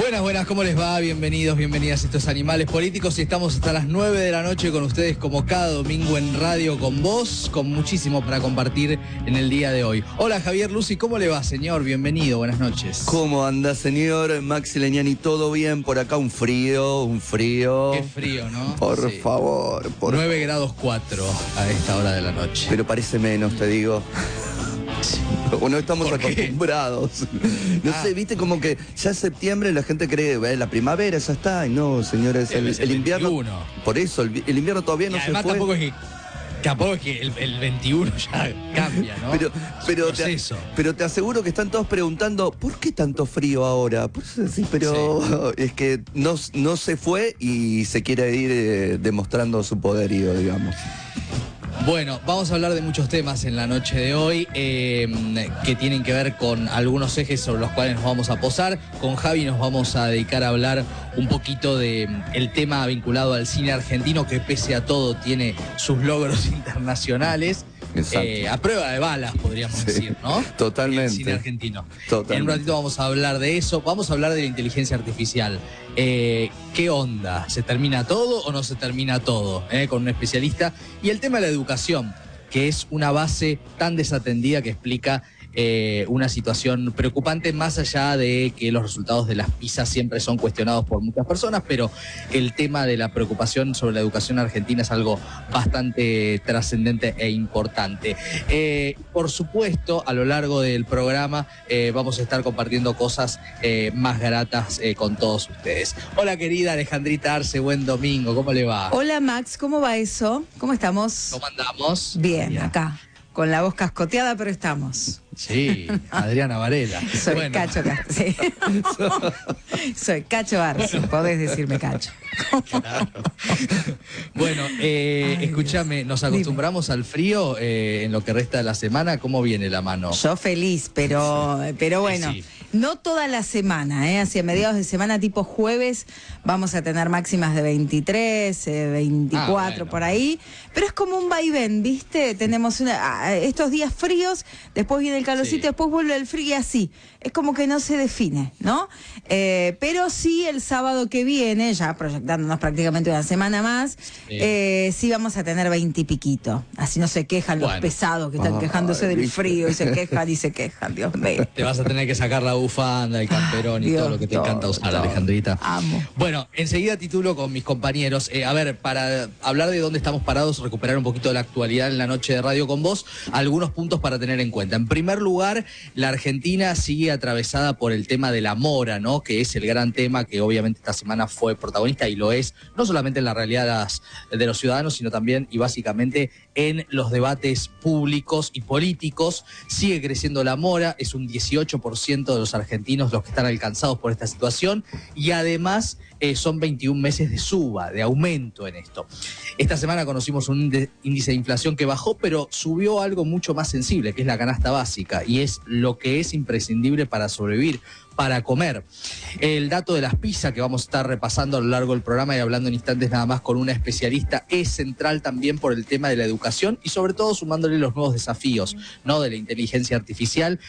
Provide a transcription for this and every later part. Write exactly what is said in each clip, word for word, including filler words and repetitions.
Buenas, buenas, ¿cómo les va? Bienvenidos, bienvenidas a Estos Animales Políticos y estamos hasta las nueve de la noche con ustedes como cada domingo en Radio con Vos, con muchísimo para compartir en el día de hoy. Hola Javier Lucy, ¿cómo le va, señor? Bienvenido, buenas noches. ¿Cómo anda, señor Maxi Leñani? ¿Todo bien? Por acá un frío, un frío. Qué frío, ¿no? Por Sí. favor, por nueve grados cuatro a esta hora de la noche. Pero parece menos, te digo. O no estamos ¿Por qué? acostumbrados. No Ah. sé, viste como que ya es septiembre la gente cree, eh, la primavera ya está. Y no, señores, el, Es el el invierno. veintiuno. Por eso, el, el invierno todavía Y no se además fue. tampoco es que, tampoco es que el, el veintiuno ya cambia, ¿no? Pero, pero, te, Proceso. pero te aseguro que están todos preguntando, ¿por qué tanto frío ahora? Por eso sí, pero es que no, no se fue y se quiere ir eh, demostrando su poderío, digamos. Bueno, vamos a hablar de muchos temas en la noche de hoy eh, que tienen que ver con algunos ejes sobre los cuales nos vamos a posar. Con Javi nos vamos a dedicar a hablar un poquito de el tema vinculado al cine argentino, que pese a todo tiene sus logros internacionales. Eh, a prueba de balas, podríamos Sí, decir, ¿no? totalmente. El cine argentino. Totalmente. En un ratito vamos a hablar de eso. Vamos a hablar de la inteligencia artificial. Eh, ¿Qué onda? ¿Se termina todo o no se termina todo? Eh, con un especialista. Y el tema de la educación, que es una base tan desatendida que explica eh, una situación preocupante, más allá de que los resultados de las PISA siempre son cuestionados por muchas personas, pero el tema de la preocupación sobre la educación argentina es algo bastante trascendente e importante. Eh, por supuesto, a lo largo del programa eh, vamos a estar compartiendo cosas eh, más gratas eh, con todos ustedes. Hola querida Alejandrita Arce, buen domingo, ¿cómo le va? Hola Max, ¿cómo va eso? ¿Cómo estamos? ¿Cómo andamos? Bien, Bien. acá, con la voz cascoteada, pero estamos. Sí, Adriana Varela. Soy Bueno. Cacho Car- sí. Soy Cacho Arce, podés decirme Cacho. Claro. Bueno, eh, Ay, escúchame, ¿nos acostumbramos al frío eh, en lo que resta de la semana? ¿Cómo viene la mano? Yo feliz, pero, pero bueno, Sí. no toda la semana, ¿eh? Hacia mediados de semana, tipo jueves, vamos a tener máximas de veintitrés, eh, veinticuatro, Ah, bueno. por ahí. Pero es como un vaivén, ¿viste? Tenemos una, ah, estos días fríos, después viene el calorcito, Sí. después vuelve el frío y así. Es como que no se define, ¿no? Eh, pero sí, el sábado que viene, ya proyectándonos prácticamente una semana más, Sí. eh, sí vamos a tener veintipiquito. Así no se quejan los Bueno. pesados que están Ay, quejándose del ¿viste? frío y se quejan y se quejan, Dios mío. Te vas a tener que sacar la bufanda, el camperón y Dios, todo lo que te todo, encanta usar, todo. Alejandrita. Amo. Bueno, enseguida titulo con mis compañeros. Eh, a ver, para hablar de dónde estamos parados, recuperar un poquito de la actualidad en la noche de Radio con Vos, algunos puntos para tener en cuenta. En primer lugar, la Argentina sigue atravesada por el tema de la mora, ¿no? Que es el gran tema que obviamente esta semana fue protagonista y lo es, no solamente en la realidad de, las- de los ciudadanos, sino también y básicamente en los debates públicos y políticos. Sigue creciendo la mora, es un dieciocho por ciento de los argentinos los que están alcanzados por esta situación y además eh, son veintiún meses de suba, de aumento en esto. Esta semana conocimos un índice- índice de inflación que bajó, pero subió algo mucho más sensible, que es la canasta básica, y es lo que es imprescindible para sobrevivir, para comer. El dato de las PISA que vamos a estar repasando a lo largo del programa y hablando en instantes nada más con una especialista es central también por el tema de la educación y sobre todo sumándole los nuevos desafíos, ¿no? De la inteligencia artificial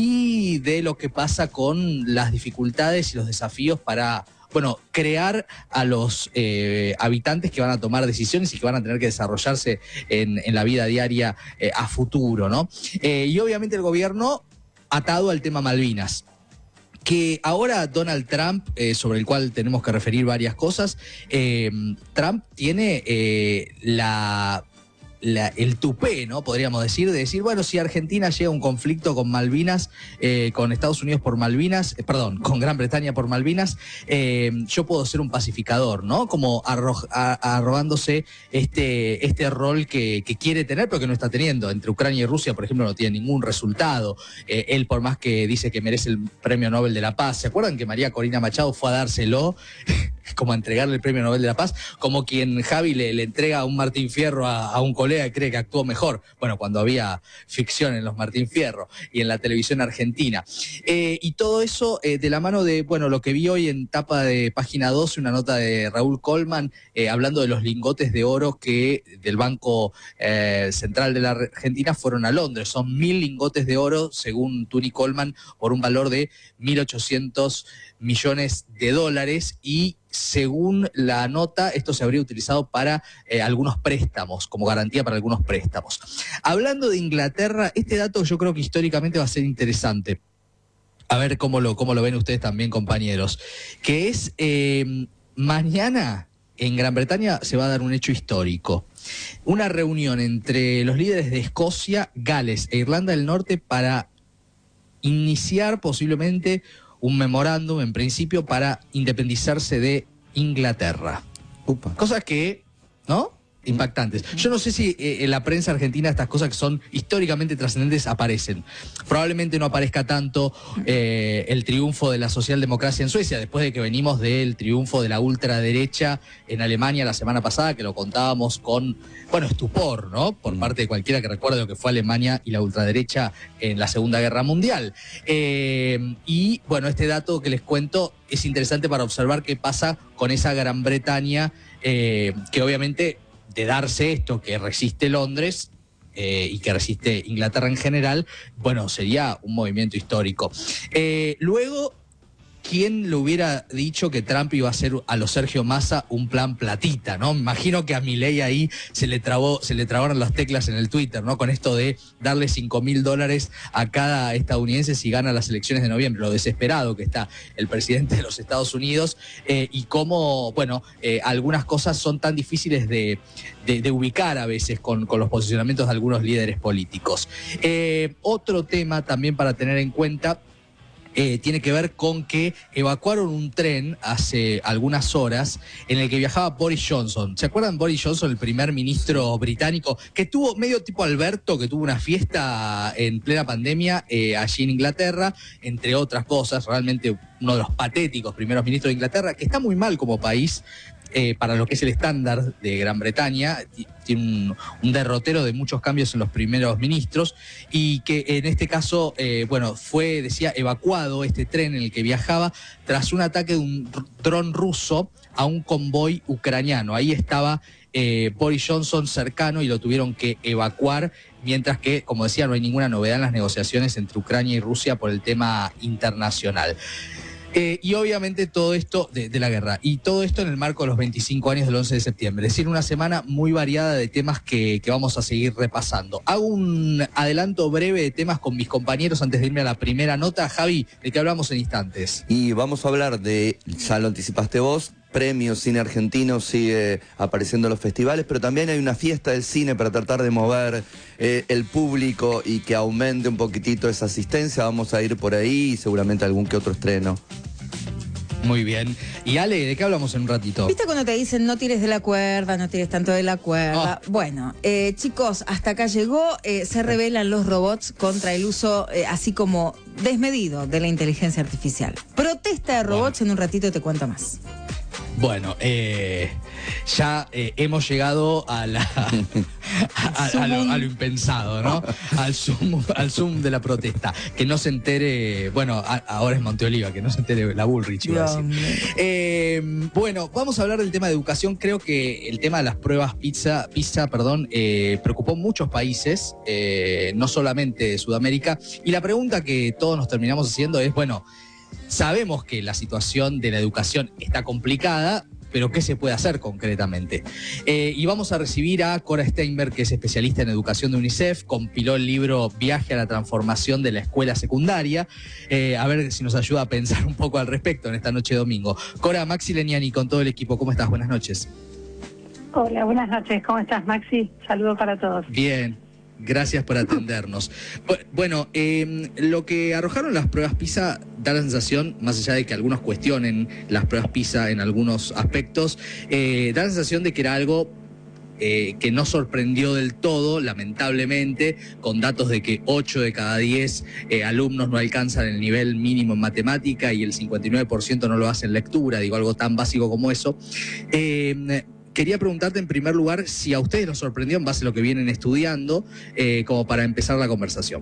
y de lo que pasa con las dificultades y los desafíos para, bueno, crear a los eh, habitantes que van a tomar decisiones y que van a tener que desarrollarse en, en la vida diaria eh, a futuro, ¿no? Eh, y obviamente el gobierno atado al tema Malvinas, que ahora Donald Trump, eh, sobre el cual tenemos que referir varias cosas, eh, Trump tiene eh, la... La, el tupé, ¿no? Podríamos decir, de decir, bueno, si Argentina llega a un conflicto con Malvinas, eh, con Estados Unidos por Malvinas, eh, perdón, con Gran Bretaña por Malvinas, eh, yo puedo ser un pacificador, ¿no? Como arro- a- arrogándose este, este rol que, que quiere tener, pero que no está teniendo. Entre Ucrania y Rusia, por ejemplo, no tiene ningún resultado. Eh, él, por más que dice que merece el Premio Nobel de la Paz, ¿se acuerdan que María Corina Machado fue a dárselo? como entregarle el Premio Nobel de la Paz, como quien Javi le, le entrega un Martín Fierro a, a un colega y cree que actuó mejor. Bueno, cuando había ficción en los Martín Fierro y en la televisión argentina. Eh, y todo eso eh, de la mano de, bueno, lo que vi hoy en tapa de Página doce, una nota de Raúl Colman, eh, hablando de los lingotes de oro que del Banco eh, Central de la Argentina fueron a Londres. Son mil lingotes de oro, según Tuni Colman, por un valor de mil ochocientos millones de dólares, y según la nota, esto se habría utilizado para eh, algunos préstamos, como garantía para algunos préstamos. Hablando de Inglaterra, este dato yo creo que históricamente va a ser interesante. A ver cómo lo, cómo lo ven ustedes también, compañeros. Que es, eh, mañana en Gran Bretaña se va a dar un hecho histórico. Una reunión entre los líderes de Escocia, Gales e Irlanda del Norte para iniciar posiblemente un memorándum, en principio, para independizarse de Inglaterra. Upa. Cosas que, ¿no? Impactantes. Yo no sé si eh, en la prensa argentina estas cosas que son históricamente trascendentes aparecen. Probablemente no aparezca tanto eh, el triunfo de la socialdemocracia en Suecia, después de que venimos del triunfo de la ultraderecha en Alemania la semana pasada, que lo contábamos con, bueno, estupor, ¿no? Por mm. parte de cualquiera que recuerde lo que fue Alemania y la ultraderecha en la Segunda Guerra Mundial. Eh, y, bueno, este dato que les cuento es interesante para observar qué pasa con esa Gran Bretaña, eh, que obviamente, de darse esto, que resiste Londres eh, y que resiste Inglaterra en general, bueno, sería un movimiento histórico. Eh, luego, ¿quién le hubiera dicho que Trump iba a hacer a lo Sergio Massa un plan platita, ¿no? Me imagino que a Milei ahí se le trabó, se le trabaron las teclas en el Twitter, ¿no? Con esto de darle cinco mil dólares a cada estadounidense si gana las elecciones de noviembre, lo desesperado que está el presidente de los Estados Unidos, eh, y cómo, bueno, eh, algunas cosas son tan difíciles de, de, de ubicar a veces con, con los posicionamientos de algunos líderes políticos. Eh, otro tema también para tener en cuenta, Eh, tiene que ver con que evacuaron un tren hace algunas horas en el que viajaba Boris Johnson. ¿Se acuerdan Boris Johnson, el primer ministro británico, que tuvo medio tipo Alberto, que tuvo una fiesta en plena pandemia eh, allí en Inglaterra, entre otras cosas, realmente uno de los patéticos primeros ministros de Inglaterra, que está muy mal como país eh, para lo que es el estándar de Gran Bretaña? Tiene un, un derrotero de muchos cambios en los primeros ministros, y que en este caso, eh, bueno, fue, decía, evacuado este tren en el que viajaba tras un ataque de un dron ruso a un convoy ucraniano. Ahí estaba eh, Boris Johnson cercano y lo tuvieron que evacuar, mientras que, como decía, no hay ninguna novedad en las negociaciones entre Ucrania y Rusia por el tema internacional. Eh, y obviamente todo esto de, de la guerra, y todo esto en el marco de los veinticinco años del once de septiembre, es decir, una semana muy variada de temas que, que vamos a seguir repasando. Hago un adelanto breve de temas con mis compañeros antes de irme a la primera nota. Javi, ¿de qué hablamos en instantes? Y vamos a hablar de, ya lo anticipaste vos, premios cine argentino, sigue apareciendo en los festivales, pero también hay una fiesta del cine para tratar de mover eh, el público y que aumente un poquitito esa asistencia. Vamos a ir por ahí y seguramente algún que otro estreno. Muy bien. Y Ale, ¿de qué hablamos en un ratito? ¿Viste cuando te dicen no tires de la cuerda, no tires tanto de la cuerda? Oh. Bueno, eh, chicos, hasta acá llegó, eh, se rebelan los robots contra el uso eh, así como desmedido de la inteligencia artificial. Protesta de robots, bueno. En un ratito te cuento más. Bueno, eh, ya eh, hemos llegado a, la, a, a, a, lo, a lo impensado, ¿no? Al zoom, al zoom de la protesta. Que no se entere, bueno, a, ahora es Monteoliva, que no se entere la Bullrich, iba a decir. Eh, bueno, vamos a hablar del tema de educación. Creo que el tema de las pruebas PISA, PISA perdón, eh, preocupó muchos países, eh, no solamente de Sudamérica. Y la pregunta que todos nos terminamos haciendo es, bueno, sabemos que la situación de la educación está complicada, pero ¿qué se puede hacer concretamente? Eh, y vamos a recibir a Cora Steinberg, que es especialista en educación de UNICEF, compiló el libro Viaje a la transformación de la escuela secundaria. Eh, a ver si nos ayuda a pensar un poco al respecto en esta noche de domingo. Cora, Maxi Leniani con todo el equipo, ¿cómo estás? Buenas noches. Hola, buenas noches. ¿Cómo estás, Maxi? Saludos para todos. Bien. Gracias por atendernos. Bueno, eh, lo que arrojaron las pruebas PISA da la sensación, más allá de que algunos cuestionen las pruebas PISA en algunos aspectos, eh, da la sensación de que era algo eh, que no sorprendió del todo, lamentablemente, con datos de que ocho de cada diez eh, alumnos no alcanzan el nivel mínimo en matemática y el cincuenta y nueve por ciento no lo hace en lectura, digo, algo tan básico como eso. Eh, Quería preguntarte en primer lugar si a ustedes los sorprendió en base a lo que vienen estudiando, eh, como para empezar la conversación.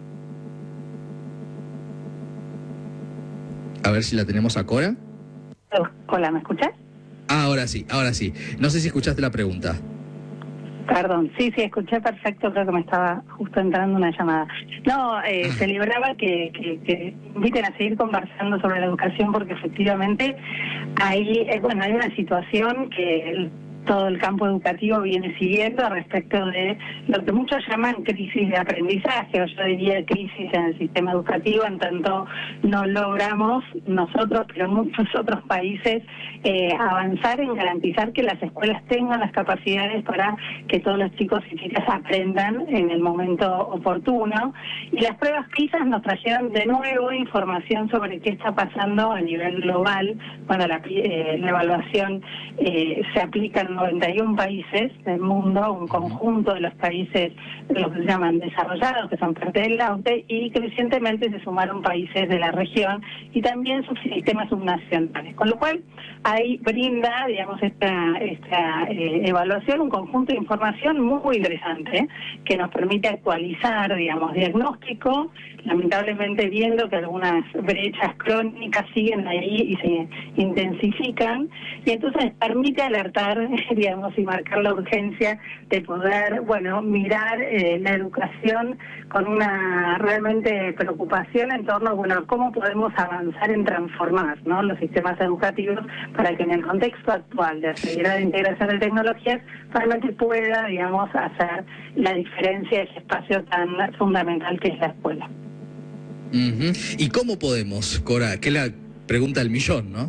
A ver si la tenemos a Cora. Hola, ¿me escuchás? Ah, ahora sí, ahora sí. No sé si escuchaste la pregunta. Perdón, sí, sí, escuché perfecto, creo que me estaba justo entrando una llamada. No, eh, celebraba que, que, que inviten a seguir conversando sobre la educación porque efectivamente hay, eh, bueno, hay una situación que el, todo el campo educativo viene siguiendo respecto de lo que muchos llaman crisis de aprendizaje, o yo diría crisis en el sistema educativo, en tanto no logramos nosotros, pero muchos otros países, eh, avanzar en garantizar que las escuelas tengan las capacidades para que todos los chicos y chicas aprendan en el momento oportuno. Y las pruebas PISA nos trajeron de nuevo información sobre qué está pasando a nivel global. Bueno, la, eh, la evaluación eh, se aplica en noventa y uno países del mundo, un conjunto de los países, los que se llaman desarrollados, que son parte del A U T E, y crecientemente se sumaron países de la región y también sus sistemas subnacionales. Con lo cual, ahí brinda, digamos, esta, esta eh, evaluación, un conjunto de información muy interesante, ¿eh? que nos permite actualizar, digamos, diagnóstico, lamentablemente viendo que algunas brechas crónicas siguen ahí y se intensifican, y entonces permite alertar, digamos, y marcar la urgencia de poder, bueno, mirar eh, la educación con una realmente preocupación en torno a, bueno, cómo podemos avanzar en transformar, ¿no?, los sistemas educativos para que en el contexto actual de acelerar la integración de tecnologías realmente pueda, digamos, hacer la diferencia de ese espacio tan fundamental que es la escuela. Uh-huh. ¿Y cómo podemos, Cora? Que es la pregunta del millón, ¿no?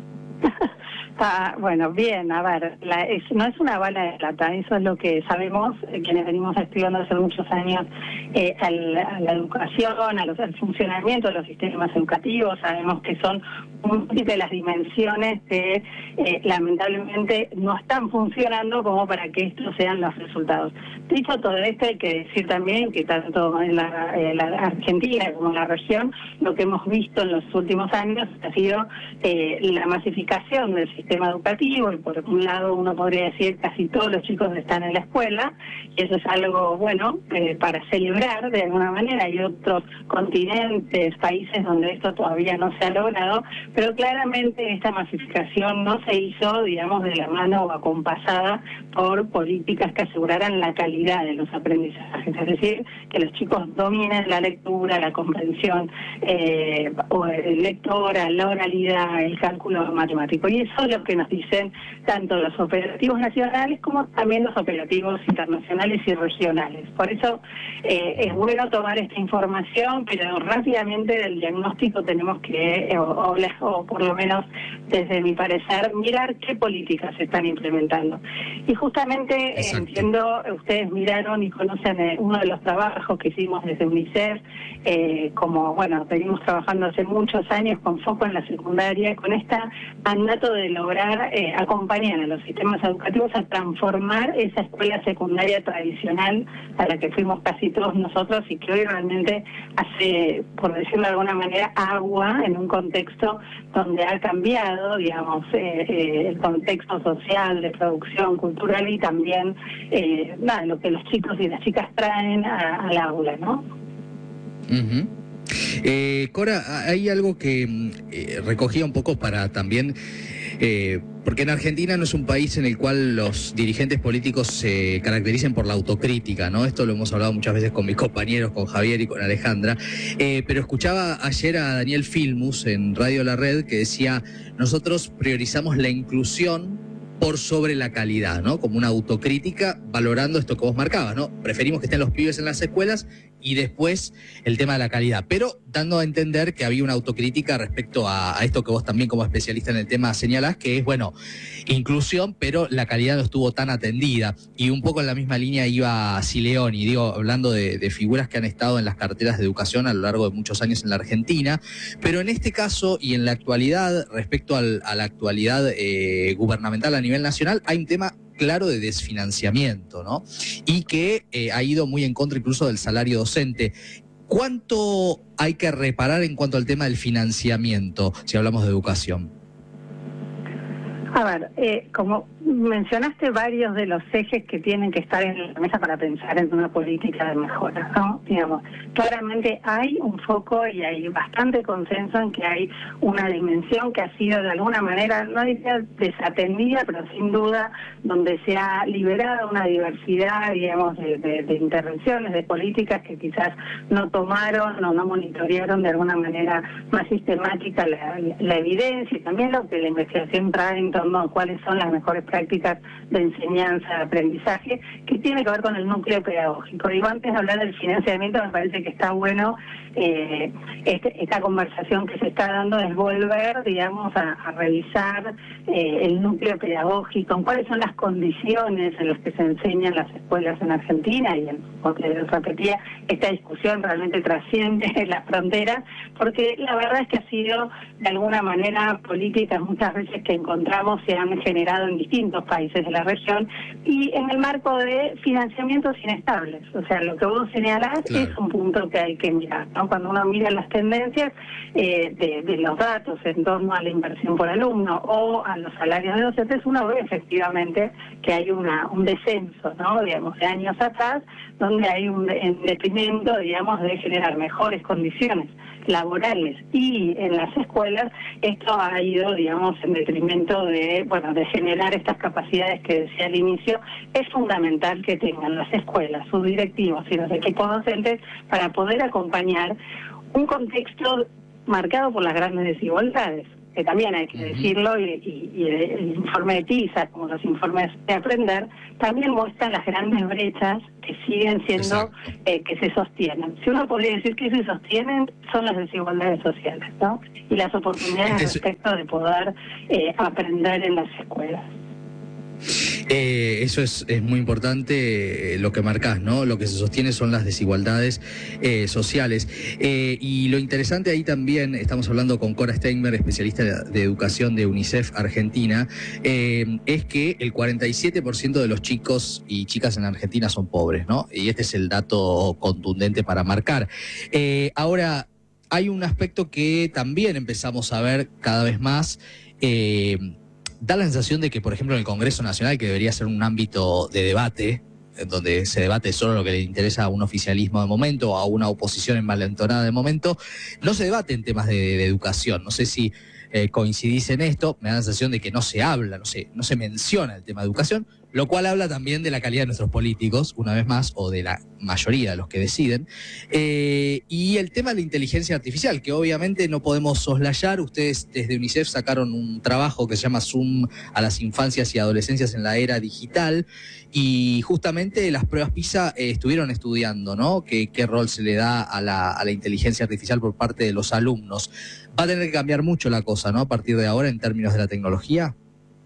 Ah, bueno, bien, a ver, la, es, no es una bala de plata, eso es lo que sabemos, eh, quienes venimos estudiando hace muchos años eh, al, a la educación, a los, al funcionamiento de los sistemas educativos, sabemos que son múltiples las dimensiones que eh, lamentablemente no están funcionando como para que estos sean los resultados. Dicho todo esto, hay que decir también que tanto en la, en la Argentina como en la región, lo que hemos visto en los últimos años ha sido eh, la masificación del sistema educativo, y por un lado uno podría decir casi todos los chicos están en la escuela, y eso es algo bueno eh, para celebrar de alguna manera. Hay otros continentes, países donde esto todavía no se ha logrado, pero claramente esta masificación no se hizo, digamos, de la mano o acompasada por políticas que aseguraran la calidad de los aprendizajes, es decir, que los chicos dominen la lectura, la comprensión eh, o lectora, la oralidad, el cálculo matemático, y eso es lo que nos dicen tanto los operativos nacionales como también los operativos internacionales y regionales. Por eso eh, es bueno tomar esta información, pero rápidamente del diagnóstico tenemos que, eh, o, o por lo menos desde mi parecer, mirar qué políticas se están implementando. Y justamente eh, entiendo, ustedes miraron y conocen eh, uno de los trabajos que hicimos desde UNICEF, eh, como, bueno, venimos trabajando hace muchos años con foco en la secundaria, con este mandato de lograr eh, acompañar a los sistemas educativos a transformar esa escuela secundaria tradicional a la que fuimos casi todos nosotros y que hoy realmente hace, por decirlo de alguna manera, agua en un contexto donde ha cambiado, digamos, eh, eh, el contexto social, de producción cultural y también eh, nada, lo que los chicos y las chicas traen a, al aula, ¿no? Uh-huh. Eh, Cora, hay algo que eh, recogía un poco para también, eh, porque en Argentina no es un país en el cual los dirigentes políticos se caractericen por la autocrítica, ¿no? Esto lo hemos hablado muchas veces con mis compañeros, con Javier y con Alejandra, eh, pero escuchaba ayer a Daniel Filmus en Radio La Red que decía, nosotros priorizamos la inclusión por sobre la calidad, ¿no? Como una autocrítica valorando esto que vos marcabas, ¿no? Preferimos que estén los pibes en las escuelas y después el tema de la calidad, pero dando a entender que había una autocrítica respecto a, a esto que vos también como especialista en el tema señalás, que es, bueno, inclusión, pero la calidad no estuvo tan atendida. Y un poco en la misma línea iba Sileoni, digo, hablando de, de figuras que han estado en las carteras de educación a lo largo de muchos años en la Argentina, pero en este caso y en la actualidad, respecto al, a la actualidad eh, gubernamental a nivel nacional, hay un tema claro de desfinanciamiento, ¿no? Y que eh, ha ido muy en contra incluso del salario docente. ¿Cuánto hay que reparar en cuanto al tema del financiamiento, si hablamos de educación? A ver, eh, como mencionaste varios de los ejes que tienen que estar en la mesa para pensar en una política de mejora, ¿no? Digamos, claramente hay un foco y hay bastante consenso en que hay una dimensión que ha sido de alguna manera, no diría desatendida, pero sin duda donde se ha liberado una diversidad, digamos, de, de, de intervenciones, de políticas que quizás no tomaron o no monitorearon de alguna manera más sistemática la, la evidencia y también lo que la investigación trae en torno a cuáles son las mejores prácticas de enseñanza, de aprendizaje, que tiene que ver con el núcleo pedagógico. Digo, antes de hablar del financiamiento, me parece que está bueno eh, este, esta conversación que se está dando es volver, digamos, a, a revisar eh, el núcleo pedagógico, cuáles son las condiciones en las que se enseñan las escuelas en Argentina, y en, porque repetía, esta discusión realmente trasciende las fronteras, porque la verdad es que ha sido, de alguna manera, políticas muchas veces que encontramos se han generado en distintos países de la región y en el marco de financiamientos inestables. O sea, lo que vos señalás claro. es un punto que hay que mirar, ¿no? Cuando uno mira las tendencias eh, de, de los datos en torno a la inversión por alumno o a los salarios de docentes, uno ve efectivamente que hay una un descenso, ¿no? Digamos, de años atrás, donde hay un, de, un detrimento, digamos, de generar mejores condiciones laborales y en las escuelas. Esto ha ido, digamos, en detrimento de, bueno, de generar estas capacidades que decía al inicio. Es fundamental que tengan las escuelas, sus directivos y los equipos docentes para poder acompañar un contexto marcado por las grandes desigualdades, que también hay que decirlo, y, y, y el, el informe de PISA, como los informes de Aprender, también muestran las grandes brechas que siguen siendo, eh, que se sostienen. Si uno podría decir que se sostienen, son las desigualdades sociales, ¿no? Y las oportunidades Eso. respecto de poder eh, aprender en las escuelas. Eh, eso es, es muy importante eh, lo que marcás, ¿no? Lo que se sostiene son las desigualdades eh, sociales. Eh, y lo interesante ahí también, estamos hablando con Cora Steinberg, especialista de, de educación de UNICEF Argentina, eh, es que el cuarenta y siete por ciento de los chicos y chicas en Argentina son pobres, ¿no? Y este es el dato contundente para marcar. Eh, ahora, hay un aspecto que también empezamos a ver cada vez más. Eh, Da la sensación de que, por ejemplo, en el Congreso Nacional, que debería ser un ámbito de debate, en donde se debate solo lo que le interesa a un oficialismo de momento o a una oposición envalentonada de momento, no se debate en temas de, de educación. No sé si eh, coincidís en esto. Me da la sensación de que no se habla, no se, no se menciona el tema de educación, lo cual habla también de la calidad de nuestros políticos, una vez más, o de la mayoría de los que deciden. Eh, y el tema de la inteligencia artificial, que obviamente no podemos soslayar. Ustedes desde UNICEF sacaron un trabajo que se llama Zoom a las infancias y adolescencias en la era digital, y justamente las pruebas PISA eh, estuvieron estudiando, ¿no? ¿Qué, qué rol se le da a la, a la inteligencia artificial por parte de los alumnos? Va a tener que cambiar mucho la cosa, ¿no? A partir de ahora, en términos de la tecnología.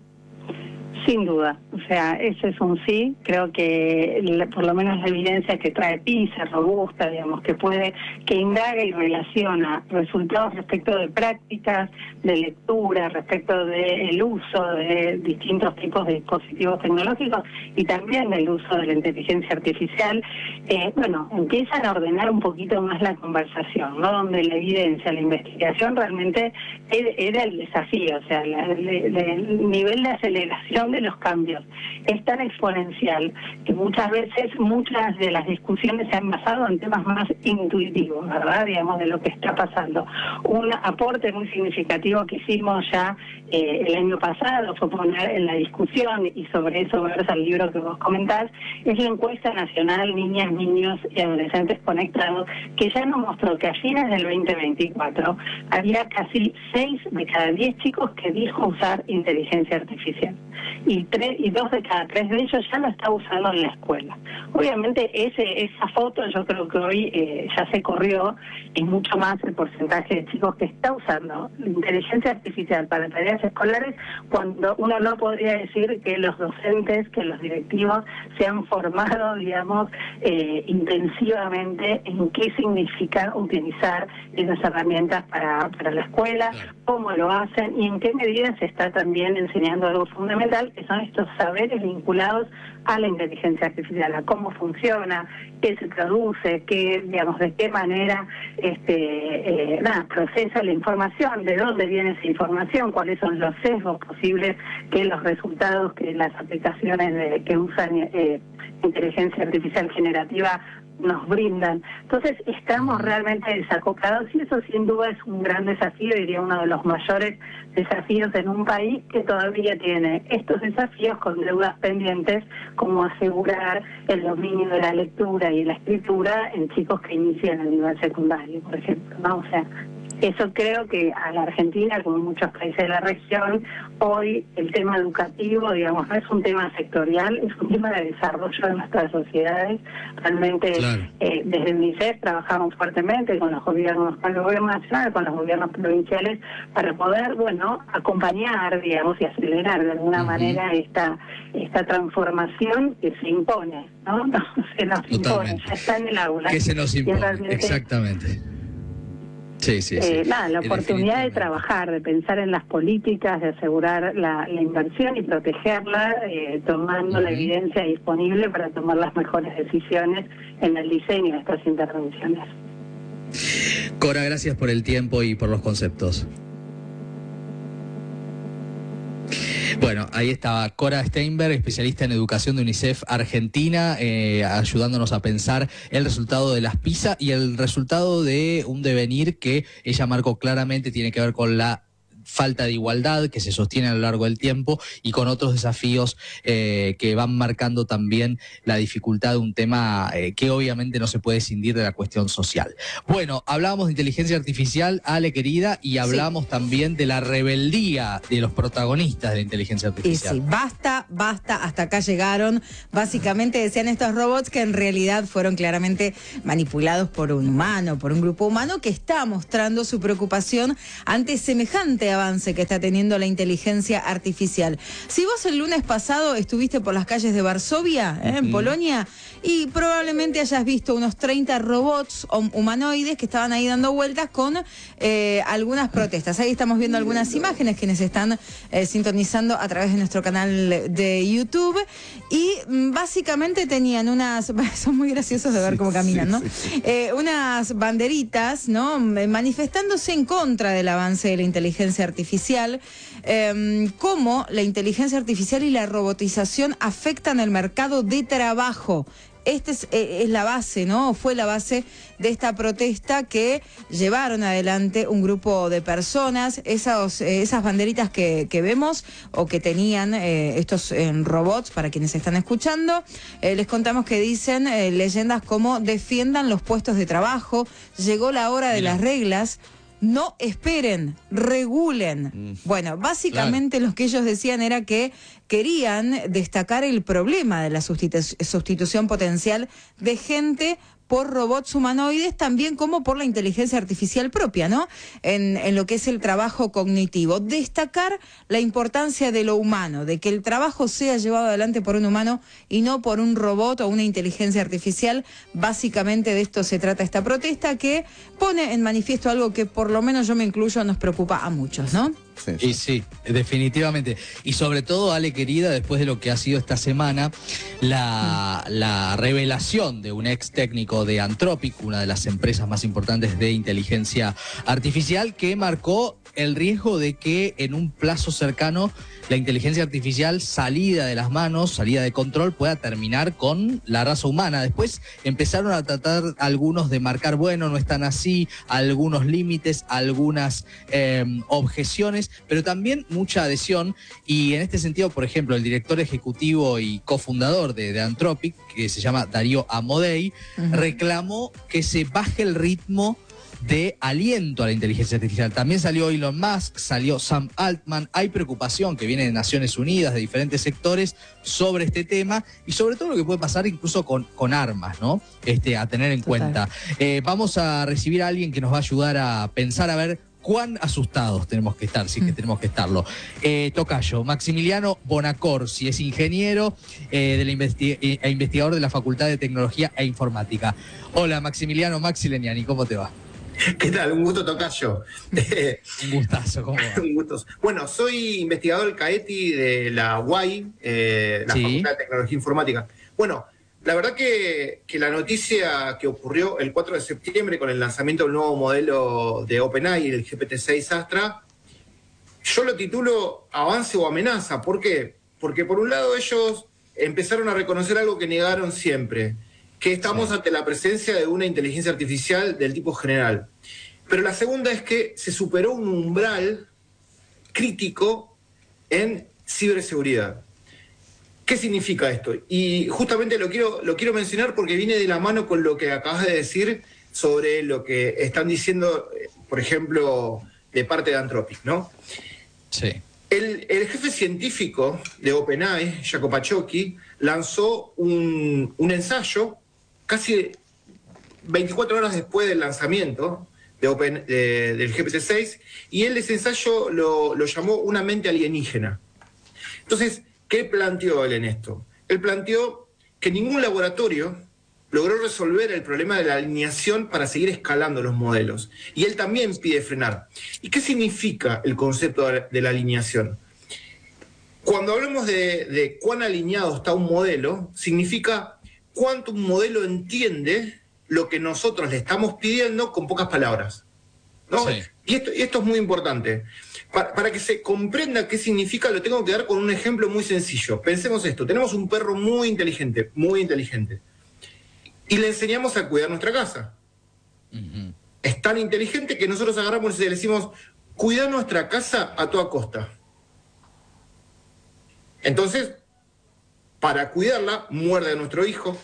Sin duda, o sea, ese es un sí. Creo que la, por lo menos la evidencia que trae PISA, robusta, digamos, que puede, que indaga y relaciona resultados respecto de prácticas, de lectura, respecto del uso de distintos tipos de dispositivos tecnológicos y también del uso de la inteligencia artificial, eh, bueno, empiezan a ordenar un poquito más la conversación, ¿no? Donde la evidencia, la investigación realmente era el desafío, o sea, la, la, la, el nivel de aceleración de los cambios es tan exponencial que muchas veces muchas de las discusiones se han basado en temas más intuitivos, ¿verdad? Digamos, de lo que está pasando. Un aporte muy significativo que hicimos ya eh, el año pasado fue poner en la discusión, y sobre eso versa el libro que vos comentás, es la encuesta nacional Niñas, Niños y Adolescentes Conectados, que ya nos mostró que a fines del veinte veinticuatro había casi seis de cada diez chicos que dijo usar inteligencia artificial. Y, tres, y dos de cada tres de ellos ya lo está usando en la escuela. Obviamente ese esa foto yo creo que hoy eh, ya se corrió, y mucho más el porcentaje de chicos que está usando la inteligencia artificial para tareas escolares, cuando uno no podría decir que los docentes, que los directivos se han formado, digamos, eh, intensivamente en qué significa utilizar esas herramientas para, para la escuela, cómo lo hacen y en qué medida se está también enseñando algo fundamental, artificial, que son estos saberes vinculados a la inteligencia artificial, a cómo funciona, qué se produce, qué, digamos, de qué manera este, eh, nada, procesa la información, de dónde viene esa información, cuáles son los sesgos posibles que los resultados que las aplicaciones de, que usan eh, inteligencia artificial generativa nos brindan. Entonces estamos realmente desacoplados y eso sin duda es un gran desafío, diría uno de los mayores desafíos en un país que todavía tiene estos desafíos con deudas pendientes, como asegurar el dominio de la lectura y la escritura en chicos que inician el nivel secundario, por ejemplo, ¿no? O sea, eso creo que a la Argentina, como en muchos países de la región, hoy el tema educativo, digamos, no es un tema sectorial, es un tema de desarrollo de nuestras sociedades. Realmente, claro. eh, desde UNICEF trabajamos fuertemente con los gobiernos, con el gobierno nacional, con los gobiernos provinciales, para poder, bueno, acompañar, digamos, y acelerar de alguna uh-huh. manera esta esta transformación que se impone, ¿no? No se nos Totalmente. impone, ya está en el aula. Que se nos impone, exactamente. Sí, sí, sí. Eh, nada, la oportunidad de trabajar, de pensar en las políticas, de asegurar la, la inversión y protegerla, eh, tomando uh-huh. la evidencia disponible para tomar las mejores decisiones en el diseño de estas intervenciones. Cora, gracias por el tiempo y por los conceptos. Bueno, ahí estaba Cora Steinberg, especialista en educación de UNICEF Argentina, eh, ayudándonos a pensar el resultado de las PISA y el resultado de un devenir que ella marcó claramente tiene que ver con la falta de igualdad que se sostiene a lo largo del tiempo y con otros desafíos eh, que van marcando también la dificultad de un tema eh, que obviamente no se puede escindir de la cuestión social. Bueno, hablábamos de inteligencia artificial, Ale querida, y hablamos sí. también de la rebeldía de los protagonistas de la inteligencia artificial. Y sí, basta, basta, hasta acá llegaron. Básicamente decían estos robots que en realidad fueron claramente manipulados por un humano, por un grupo humano que está mostrando su preocupación ante semejante avance que está teniendo la inteligencia artificial. Si vos el lunes pasado estuviste por las calles de Varsovia, ¿eh? en uh-huh. Polonia, y probablemente hayas visto unos treinta robots humanoides que estaban ahí dando vueltas con eh, algunas protestas. Ahí estamos viendo algunas imágenes quienes están eh, sintonizando a través de nuestro canal de YouTube y básicamente tenían unas, son muy graciosos de ver cómo caminan, ¿no? Eh, unas banderitas, ¿no? Manifestándose en contra del avance de la inteligencia artificial, eh, cómo la inteligencia artificial y la robotización afectan el mercado de trabajo. Esta es, eh, es la base, ¿no? Fue la base de esta protesta que llevaron adelante un grupo de personas. Esos, eh, esas banderitas que, que vemos o que tenían eh, estos eh, robots, para quienes están escuchando, eh, les contamos que dicen eh, leyendas como defiendan los puestos de trabajo, llegó la hora de Mira. las reglas, no esperen, regulen. Mm. Bueno, básicamente claro. lo que ellos decían era que querían destacar el problema de la sustitu- sustitución potencial de gente por robots humanoides, también como por la inteligencia artificial propia, ¿no? En, en lo que es el trabajo cognitivo. Destacar la importancia de lo humano, de que el trabajo sea llevado adelante por un humano y no por un robot o una inteligencia artificial. Básicamente de esto se trata esta protesta que pone en manifiesto algo que por lo menos yo me incluyo nos preocupa a muchos, ¿no? Sí, sí. Y sí, definitivamente. Y sobre todo, Ale querida, después de lo que ha sido esta semana, la, mm. la revelación de un ex técnico de Anthropic, una de las empresas más importantes de inteligencia artificial, que marcó el riesgo de que en un plazo cercano la inteligencia artificial, salida de las manos, salida de control, pueda terminar con la raza humana. Después empezaron a tratar algunos de marcar, bueno, no están así, algunos límites, algunas eh, objeciones, pero también mucha adhesión. Y en este sentido, por ejemplo, el director ejecutivo y cofundador de, de Anthropic, que se llama Darío Amodei, uh-huh. reclamó que se baje el ritmo de aliento a la inteligencia artificial. También salió Elon Musk, salió Sam Altman. Hay preocupación que viene de Naciones Unidas, de diferentes sectores, sobre este tema y sobre todo lo que puede pasar incluso con, con armas, ¿no? Este, a tener en Total. cuenta. Eh, vamos a recibir a alguien que nos va a ayudar a pensar, a ver cuán asustados tenemos que estar, si es que tenemos que estarlo. Eh, tocayo, Maximiliano Bonacorsi, es ingeniero eh, de la investi- e investigador de la Facultad de Tecnología e Informática. Hola, Maximiliano, Maxi Leniani, ¿cómo te va? ¿Qué tal? Un gusto, tocayo. Un gustazo, ¿cómo va? Un gusto. Bueno, soy investigador del CAETI de la U A I, eh, la Sí. Facultad de Tecnología Informática. Bueno, la verdad que, que la noticia que ocurrió el cuatro de septiembre con el lanzamiento del nuevo modelo de OpenAI, el G P T seis Astra, yo lo titulo avance o amenaza. ¿Por qué? Porque por un lado ellos empezaron a reconocer algo que negaron siempre, que estamos Sí. ante la presencia de una inteligencia artificial del tipo general. Pero la segunda es que se superó un umbral crítico en ciberseguridad. ¿Qué significa esto? Y justamente lo quiero, lo quiero mencionar porque viene de la mano con lo que acabas de decir sobre lo que están diciendo, por ejemplo, de parte de Anthropic, ¿no? Sí. El, el jefe científico de OpenAI, Jaco Paciocchi, lanzó un, un ensayo casi veinticuatro horas después del lanzamiento de Open, de, del G P T seis, y él ese ensayo lo, lo llamó una mente alienígena. Entonces, ¿qué planteó él en esto? Él planteó que ningún laboratorio logró resolver el problema de la alineación para seguir escalando los modelos. Y él también pide frenar. ¿Y qué significa el concepto de la alineación? Cuando hablamos de, de cuán alineado está un modelo, significa cuánto un modelo entiende lo que nosotros le estamos pidiendo con pocas palabras, ¿no? Sí. Y, esto, y esto es muy importante. Para, para que se comprenda qué significa, lo tengo que dar con un ejemplo muy sencillo. Pensemos esto, tenemos un perro muy inteligente, muy inteligente, y le enseñamos a cuidar nuestra casa. Uh-huh. Es tan inteligente que nosotros agarramos y le decimos, cuida nuestra casa a toda costa. Entonces, para cuidarla, muerde a nuestro hijo,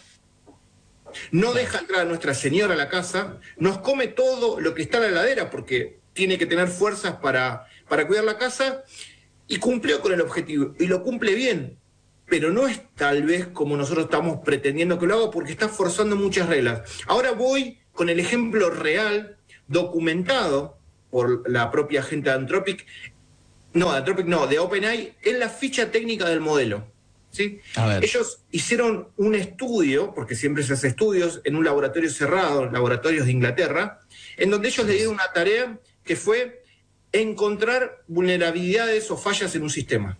no deja entrar a nuestra señora a la casa, nos come todo lo que está en la heladera porque tiene que tener fuerzas para, para cuidar la casa, y cumplió con el objetivo, y lo cumple bien, pero no es tal vez como nosotros estamos pretendiendo que lo haga porque está forzando muchas reglas. Ahora voy con el ejemplo real, documentado por la propia gente de Anthropic, no, de Anthropic no, de OpenAI, en la ficha técnica del modelo. ¿Sí? A ver. Ellos hicieron un estudio, porque siempre se hace estudios, en un laboratorio cerrado, laboratorios de Inglaterra, en donde ellos le dieron una tarea que fue encontrar vulnerabilidades o fallas en un sistema.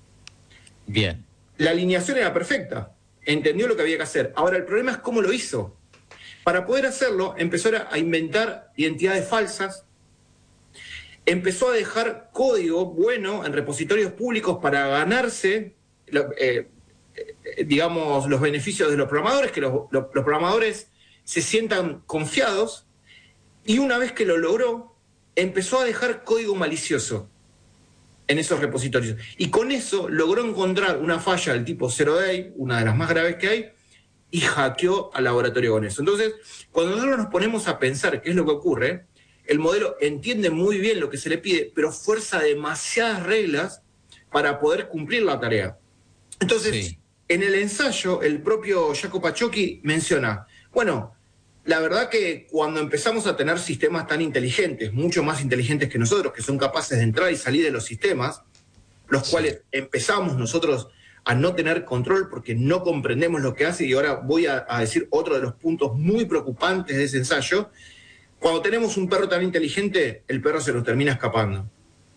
Bien. La alineación era perfecta, entendió lo que había que hacer. Ahora, el problema es cómo lo hizo. Para poder hacerlo, empezó a inventar identidades falsas, empezó a dejar código bueno en repositorios públicos para ganarse Eh, eh, digamos, los beneficios de los programadores, que los, los, los programadores se sientan confiados, y una vez que lo logró, empezó a dejar código malicioso en esos repositorios. Y con eso logró encontrar una falla del tipo zero day, una de las más graves que hay, y hackeó al laboratorio con eso. Entonces, cuando nosotros nos ponemos a pensar qué es lo que ocurre, el modelo entiende muy bien lo que se le pide, pero fuerza demasiadas reglas para poder cumplir la tarea. Entonces, sí. En el ensayo, el propio Jaco Paciocchi menciona, bueno, la verdad que cuando empezamos a tener sistemas tan inteligentes, mucho más inteligentes que nosotros, que son capaces de entrar y salir de los sistemas, los sí. cuales empezamos nosotros a no tener control porque no comprendemos lo que hace, y ahora voy a, a decir otro de los puntos muy preocupantes de ese ensayo, cuando tenemos un perro tan inteligente, el perro se nos termina escapando.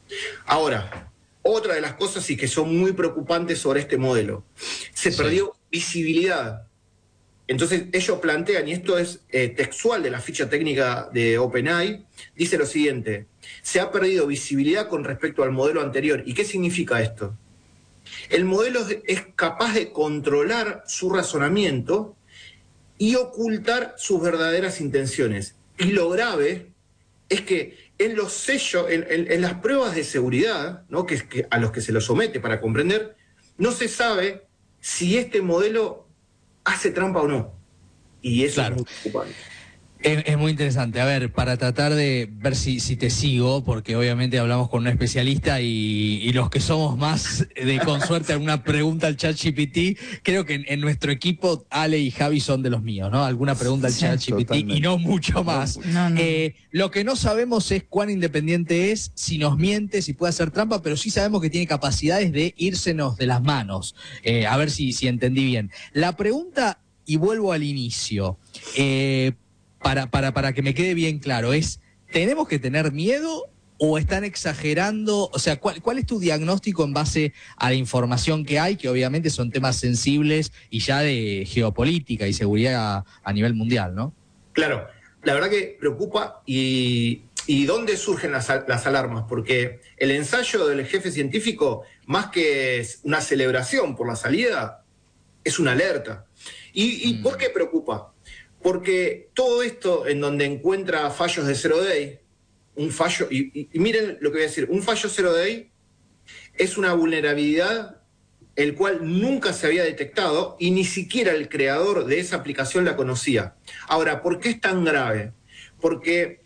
Ahora, otra de las cosas sí que son muy preocupantes sobre este modelo, se sí. perdió visibilidad. Entonces ellos plantean, y esto es eh, textual de la ficha técnica de OpenAI, dice lo siguiente: se ha perdido visibilidad con respecto al modelo anterior. ¿Y qué significa esto? El modelo es capaz de controlar su razonamiento y ocultar sus verdaderas intenciones. Y lo grave es que en los sellos, en, en, en las pruebas de seguridad, ¿no? que, que a los que se lo somete para comprender, no se sabe si este modelo hace trampa o no. Y eso claro. es muy preocupante. Es, es muy interesante. A ver, para tratar de ver si, si te sigo, porque obviamente hablamos con un especialista y, y los que somos más de con suerte alguna pregunta al ChatGPT, creo que en, en nuestro equipo Ale y Javi son de los míos, ¿no? Alguna pregunta al sí, ChatGPT totalmente. Y no mucho más. No, no. Eh, lo que no sabemos es cuán independiente es, si nos miente, si puede hacer trampa, pero sí sabemos que tiene capacidades de írsenos de las manos. Eh, a ver si, si entendí bien. La pregunta, y vuelvo al inicio, eh, Para, para, para que me quede bien claro, es ¿tenemos que tener miedo o están exagerando? O sea, ¿cuál, ¿cuál es tu diagnóstico en base a la información que hay, que obviamente son temas sensibles y ya de geopolítica y seguridad a, a nivel mundial, ¿no? Claro, la verdad que preocupa. y... ¿Y dónde surgen las, las alarmas? Porque el ensayo del jefe científico, más que una celebración por la salida, es una alerta. ¿Y, y mm. por qué preocupa? Porque todo esto en donde encuentra fallos de zero day, un fallo, y, y, y miren lo que voy a decir, un fallo zero day es una vulnerabilidad el cual nunca se había detectado y ni siquiera el creador de esa aplicación la conocía. Ahora, ¿por qué es tan grave? Porque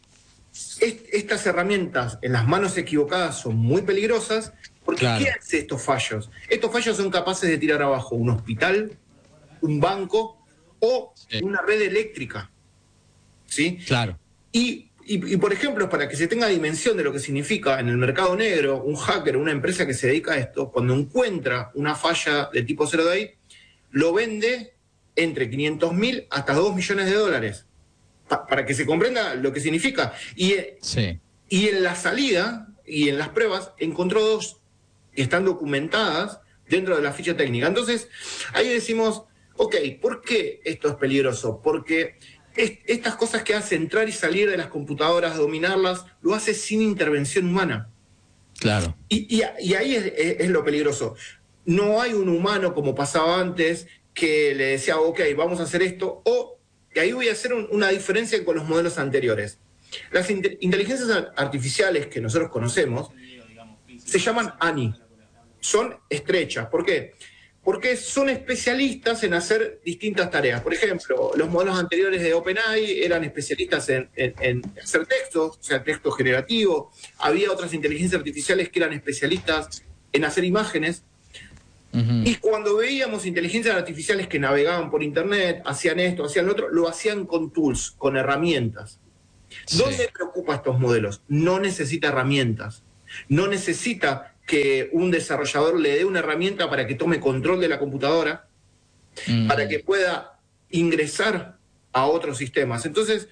estas herramientas en las manos equivocadas son muy peligrosas, porque claro. ¿Qué hace estos fallos? Estos fallos son capaces de tirar abajo un hospital, un banco o sí. una red eléctrica. ¿Sí? Claro. Y, y, y, por ejemplo, para que se tenga dimensión de lo que significa en el mercado negro, un hacker, una empresa que se dedica a esto, cuando encuentra una falla de tipo zero day, lo vende entre quinientos mil hasta dos millones de dólares. Para que se comprenda lo que significa. Y, sí. y en la salida y en las pruebas encontró dos que están documentadas dentro de la ficha técnica. Entonces, ahí decimos, ok, ¿por qué esto es peligroso? Porque es, estas cosas que hace entrar y salir de las computadoras, dominarlas, lo hace sin intervención humana. Claro. Y, y, y ahí es, es, es lo peligroso. No hay un humano, como pasaba antes, que le decía, ok, vamos a hacer esto, o y ahí voy a hacer un, una diferencia con los modelos anteriores. Las in- inteligencias artificiales que nosotros conocemos se llaman A N I. Son estrechas. ¿Por qué? Porque son especialistas en hacer distintas tareas. Por ejemplo, los modelos anteriores de OpenAI eran especialistas en, en, en hacer textos, o sea, texto generativo. Había otras inteligencias artificiales que eran especialistas en hacer imágenes. Uh-huh. Y cuando veíamos inteligencias artificiales que navegaban por internet, hacían esto, hacían lo otro, lo hacían con tools, con herramientas. Sí. ¿Dónde preocupa estos modelos? No necesita herramientas. No necesita que un desarrollador le dé una herramienta para que tome control de la computadora, uh-huh. para que pueda ingresar a otros sistemas. Entonces,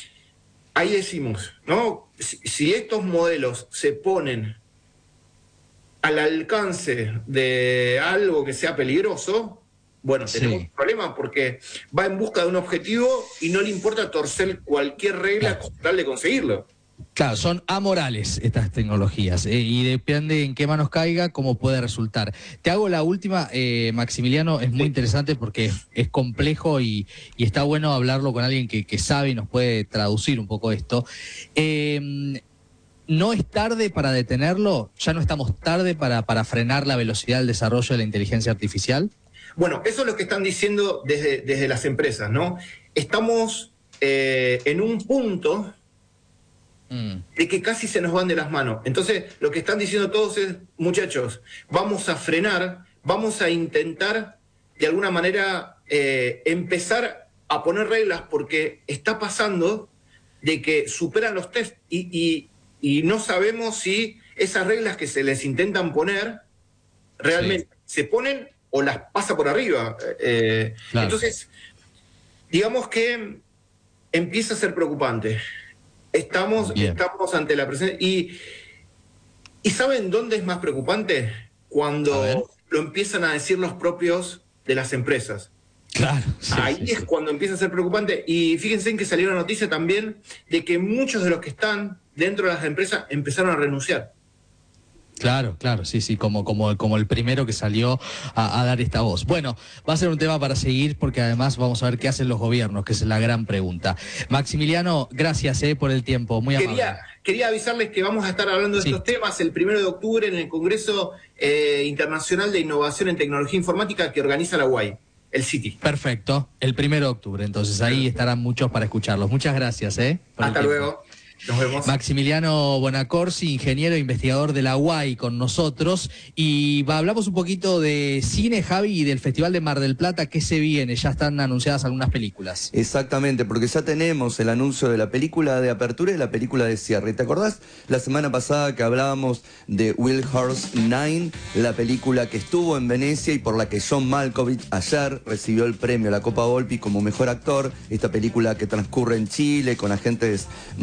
ahí decimos, ¿no? Si, si estos modelos se ponen al alcance de algo que sea peligroso, bueno, tenemos sí. un problema porque va en busca de un objetivo y no le importa torcer cualquier regla con tal de conseguirlo. Claro, son amorales estas tecnologías eh, y depende en qué manos caiga, cómo puede resultar. Te hago la última, eh, Maximiliano, es muy sí. interesante porque es, es complejo y, y está bueno hablarlo con alguien que, que sabe y nos puede traducir un poco esto. Eh, ¿No es tarde para detenerlo? ¿Ya no estamos tarde para, para frenar la velocidad del desarrollo de la inteligencia artificial? Bueno, eso es lo que están diciendo desde, desde las empresas, ¿no? Estamos eh, en un punto mm. de que casi se nos van de las manos. Entonces, lo que están diciendo todos es, muchachos, vamos a frenar, vamos a intentar, de alguna manera, eh, empezar a poner reglas, porque está pasando de que superan los test y... y Y no sabemos si esas reglas que se les intentan poner realmente sí. se ponen o las pasa por arriba. Eh, claro. Entonces, digamos que empieza a ser preocupante. Estamos, estamos ante la presencia. Y, ¿Y saben dónde es más preocupante? Cuando lo empiezan a decir los propios de las empresas. Claro. Sí, Ahí sí, es sí. cuando empieza a ser preocupante. Y fíjense en que salió la noticia también de que muchos de los que están dentro de las empresas empezaron a renunciar. Claro, claro, sí, sí, como, como, como el primero que salió a, a dar esta voz. Bueno, va a ser un tema para seguir porque además vamos a ver qué hacen los gobiernos, que es la gran pregunta. Maximiliano, gracias eh, por el tiempo, muy amable. Quería, quería avisarles que vamos a estar hablando de sí. estos temas el primero de octubre en el Congreso eh, Internacional de Innovación en Tecnología Informática que organiza la U A I, el C I T I. Perfecto, el primero de octubre, entonces ahí estarán muchos para escucharlos. Muchas gracias. Eh, Hasta luego. Nos vemos. Maximiliano Bonacorsi, ingeniero e investigador de la U A I con nosotros. Y va, hablamos un poquito de cine, Javi, y del Festival de Mar del Plata. ¿Qué se viene? Ya están anunciadas algunas películas. Exactamente, porque ya tenemos el anuncio de la película de apertura y la película de cierre. ¿Te acordás la semana pasada que hablábamos de Will Horse nueve, la película que estuvo en Venecia y por la que John Malkovich ayer recibió el premio a la Copa Volpi como mejor actor? Esta película que transcurre en Chile con agentes de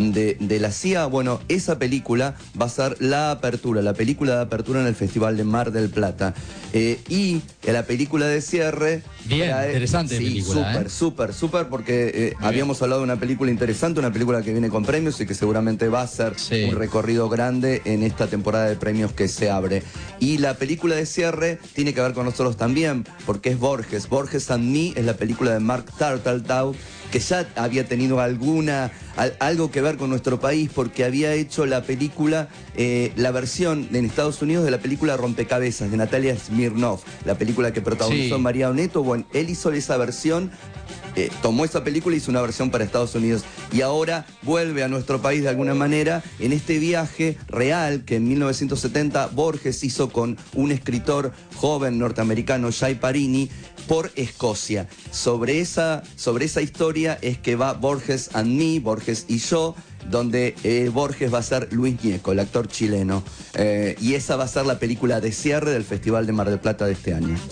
de la C I A, bueno, esa película va a ser la apertura, la película de apertura en el Festival de Mar del Plata. Eh, y la película de cierre... Bien, trae, interesante sí, película. Súper, ¿eh? súper, súper, porque eh, habíamos hablado de una película interesante, una película que viene con premios y que seguramente va a ser sí. un recorrido grande en esta temporada de premios que se abre. Y la película de cierre tiene que ver con nosotros también, porque es Borges. Borges and Me es la película de Mark Turteltaub, que ya había tenido alguna, al, algo que ver con nuestro país, porque había hecho la película, eh, la versión en Estados Unidos de la película Rompecabezas, de Natalia Smirnov, la película que protagonizó sí. María Oneto. Bueno, él hizo esa versión, eh, tomó esa película y hizo una versión para Estados Unidos. Y ahora vuelve a nuestro país de alguna manera en este viaje real que en mil novecientos setenta Borges hizo con un escritor joven norteamericano, Jay Parini, por Escocia. Sobre esa, sobre esa historia es que va Borges and Me, Borges y yo, donde eh, Borges va a ser Luis Ñeco, el actor chileno. Eh, y esa va a ser la película de cierre del Festival de Mar del Plata de este año.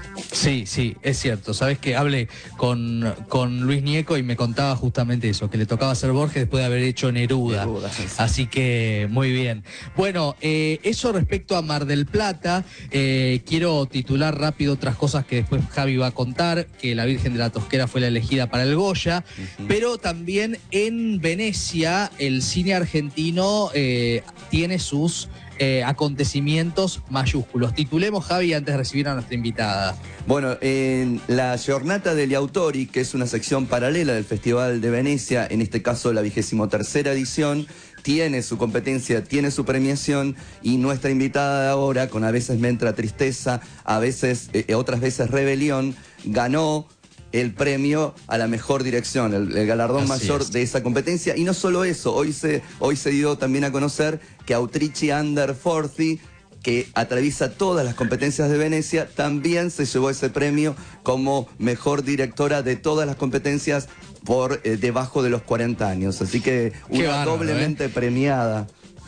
Sí, sí, es cierto. Sabes que hablé con, con Luis Ñeco y me contaba justamente eso, que le tocaba ser Borges después de haber hecho Neruda. Neruda sí. Así que muy bien. Bueno, eh, eso respecto a Mar del Plata, eh, quiero titular rápido otras cosas que después Javi va a contar, que La Virgen de la Tosquera fue la elegida para el Goya, uh-huh. pero también en Venecia el cine argentino eh, tiene sus... Eh, acontecimientos mayúsculos. Titulemos, Javi, antes de recibir a nuestra invitada. Bueno, en la Giornata degli Autori, que es una sección paralela del Festival de Venecia, en este caso la vigésimo tercera edición, tiene su competencia, tiene su premiación, y nuestra invitada de ahora, con A veces me entra tristeza, a veces, eh, otras veces rebelión, ganó el premio a la mejor dirección, el, el galardón Así mayor es. de esa competencia. Y no solo eso, hoy se, hoy se dio también a conocer que Autrici Under cuarenta, que atraviesa todas las competencias de Venecia, también se llevó ese premio como mejor directora de todas las competencias por eh, debajo de los cuarenta años. Así que una bárbaro, doblemente ¿eh? premiada.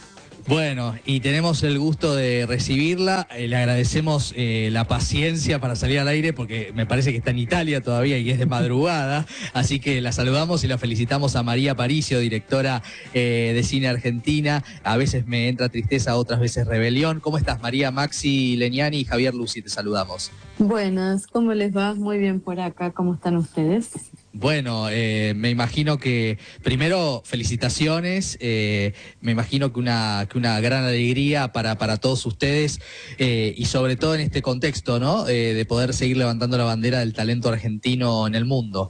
Bueno, y tenemos el gusto de recibirla, eh, le agradecemos eh, la paciencia para salir al aire porque me parece que está en Italia todavía y es de madrugada, así que la saludamos y la felicitamos a María Paricio, directora eh, de cine argentina. A veces me entra tristeza, otras veces rebelión. ¿Cómo estás, María? Maxi Leñani y Javier Lucy, te saludamos. Buenas, ¿cómo les va? Muy bien por acá, ¿cómo están ustedes? Bueno, eh, me imagino que, primero, felicitaciones, eh, me imagino que una, que una gran alegría para, para todos ustedes eh, y sobre todo en este contexto, ¿no? Eh, de poder seguir levantando la bandera del talento argentino en el mundo.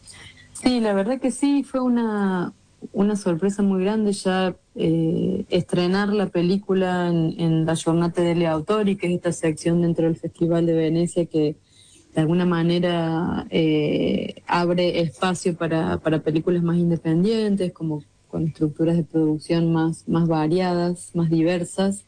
Sí, la verdad que sí, fue una, una sorpresa muy grande ya eh, estrenar la película en, en la Giornata degli Autori, que es esta sección dentro del Festival de Venecia que de alguna manera eh, abre espacio para, para películas más independientes, como con estructuras de producción más, más variadas, más diversas.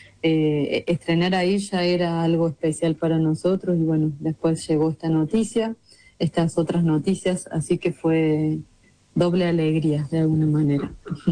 Eh, estrenar ahí ya era algo especial para nosotros y bueno, después llegó esta noticia, estas otras noticias, así que fue doble alegría de alguna manera.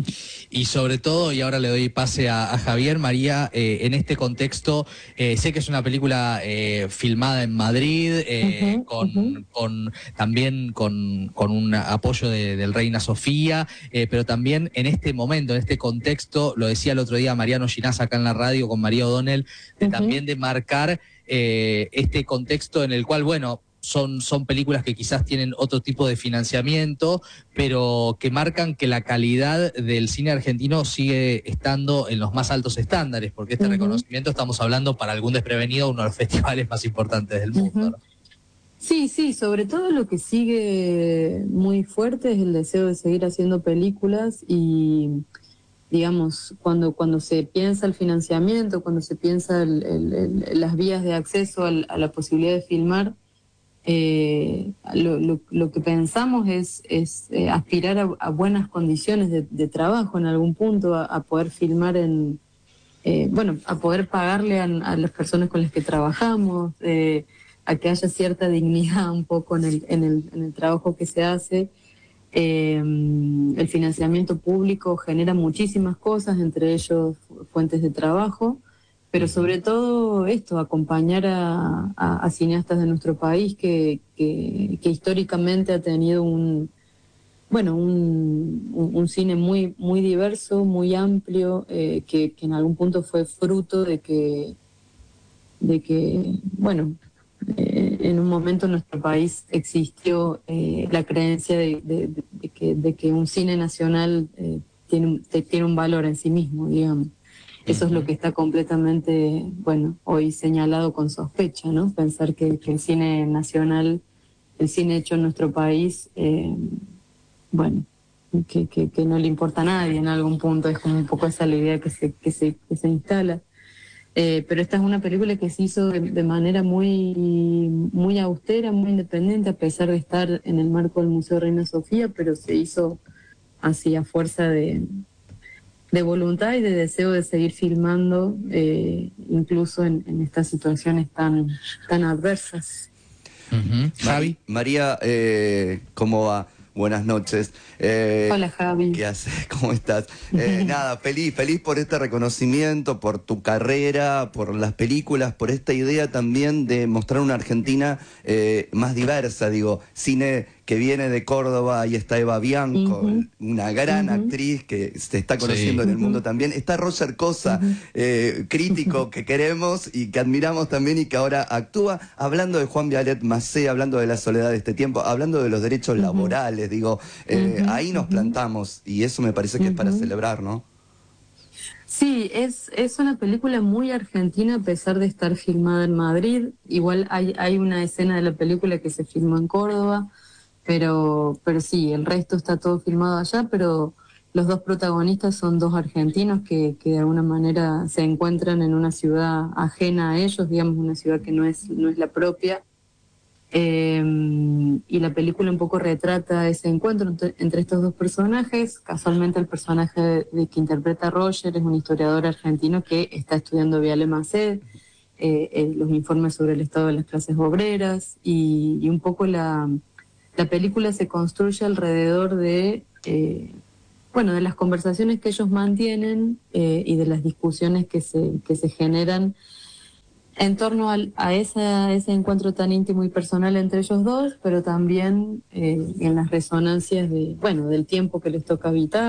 Y sobre todo, y ahora le doy pase a, a Javier, María, eh, en este contexto, eh, sé que es una película eh, filmada en Madrid, eh, uh-huh, con, uh-huh. con también con, con un apoyo de, del Reina Sofía, eh, pero también en este momento, en este contexto, lo decía el otro día Mariano Ginás acá en la radio con María O'Donnell, de uh-huh. también de marcar eh, este contexto en el cual, bueno, Son, son películas que quizás tienen otro tipo de financiamiento, pero que marcan que la calidad del cine argentino sigue estando en los más altos estándares, porque este uh-huh. reconocimiento, estamos hablando para algún desprevenido, uno de los festivales más importantes del mundo, uh-huh. ¿no? Sí, sí, sobre todo lo que sigue muy fuerte es el deseo de seguir haciendo películas y, digamos, cuando, cuando se piensa el financiamiento, cuando se piensa el, el, el, las vías de acceso al, a la posibilidad de filmar, Eh, lo, lo, lo que pensamos es, es eh, aspirar a, a buenas condiciones de, de trabajo en algún punto, a, a poder filmar en, eh, bueno, a poder pagarle a, a las personas con las que trabajamos, eh, a que haya cierta dignidad un poco en el, en el, en el trabajo que se hace. Eh, el financiamiento público genera muchísimas cosas, entre ellos fuentes de trabajo, pero sobre todo esto, acompañar a, a, a cineastas de nuestro país que, que, que históricamente ha tenido un, bueno, un, un, un cine muy, muy diverso, muy amplio, eh, que, que en algún punto fue fruto de que, de que bueno, eh, en un momento en nuestro país existió eh, la creencia de, de, de, de, que, de que un cine nacional eh, tiene, un, tiene un valor en sí mismo, digamos. Eso es lo que está completamente, bueno, hoy señalado con sospecha, ¿no? Pensar que, que el cine nacional, el cine hecho en nuestro país, eh, bueno, que, que, que no le importa a nadie en algún punto, es como un poco esa la idea que se, que se, que se instala. Eh, pero esta es una película que se hizo de, de manera muy, muy austera, muy independiente, a pesar de estar en el marco del Museo Reina Sofía, pero se hizo así a fuerza de... de voluntad y de deseo de seguir filmando, eh, incluso en, en estas situaciones tan, tan adversas. Uh-huh. Javi. María, eh, ¿cómo va? Buenas noches. Eh, Hola, Javi. ¿Qué haces? ¿Cómo estás? Eh, nada, feliz, feliz por este reconocimiento, por tu carrera, por las películas, por esta idea también de mostrar una Argentina eh, más diversa, digo, cine que viene de Córdoba, ahí está Eva Bianco, uh-huh. una gran uh-huh. actriz que se está conociendo sí. en el mundo uh-huh. también. Está Roger Cosa, uh-huh. eh, crítico uh-huh. que queremos y que admiramos también y que ahora actúa, hablando de Juan Vialet Macé, hablando de la soledad de este tiempo, hablando de los derechos uh-huh. laborales, digo, eh, uh-huh. ahí nos plantamos y eso me parece que uh-huh. es para celebrar, ¿no? Sí, es, es una película muy argentina a pesar de estar filmada en Madrid. Igual hay, hay una escena de la película que se filmó en Córdoba, pero, pero sí, el resto está todo filmado allá, pero los dos protagonistas son dos argentinos que, que de alguna manera se encuentran en una ciudad ajena a ellos, digamos una ciudad que no es, no es la propia. Eh, y la película un poco retrata ese encuentro entre, entre estos dos personajes. Casualmente el personaje de, de que interpreta Roger es un historiador argentino que está estudiando Viale Macé, eh, eh, los informes sobre el estado de las clases obreras y, y un poco la, la película se construye alrededor de eh, bueno, de las conversaciones que ellos mantienen eh, y de las discusiones que se, que se generan en torno al, a esa, ese encuentro tan íntimo y personal entre ellos dos, pero también eh, en las resonancias de, bueno, del tiempo que les toca habitar.